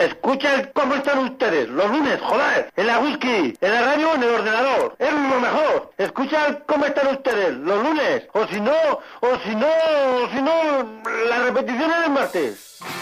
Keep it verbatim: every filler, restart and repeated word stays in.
Escucha cómo están ustedes, los lunes, joder, en la whisky, en la radio o en el ordenador, es lo mejor. Escucha cómo están ustedes, los lunes, o si no, o si no, o si no, la repetición es el martes.